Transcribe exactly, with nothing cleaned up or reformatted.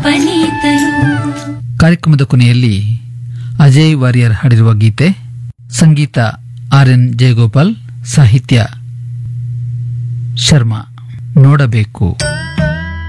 ಪನೀತರು. ಕಾರ್ಯಕ್ರಮದ ಕೊನೆಯಲ್ಲಿ ಅಜಯ್ ವಾರಿಯರ್ ಹಾಡಿರುವ ಗೀತೆ, ಸಂಗೀತ ಆರ್ ಎನ್ ಜಯಗೋಪಾಲ್, ಸಾಹಿತ್ಯ ಶರ್ಮಾ. ನೋಡಬೇಕು.